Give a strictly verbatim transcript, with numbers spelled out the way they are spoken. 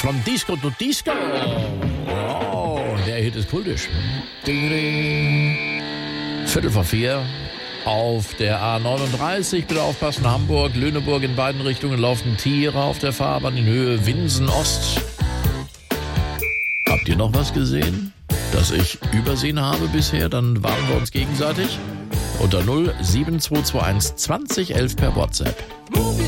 From Disco to Disco. Oh, der Hit ist kultisch. Viertel vor vier. Auf der A neununddreißig, bitte aufpassen, Hamburg, Lüneburg in beiden Richtungen laufen Tiere auf der Fahrbahn in Höhe Winsen Ost. Habt ihr noch was gesehen, das ich übersehen habe bisher? Dann warnen wir uns gegenseitig. Unter null sieben zwei zwei eins zwanzig elf per WhatsApp.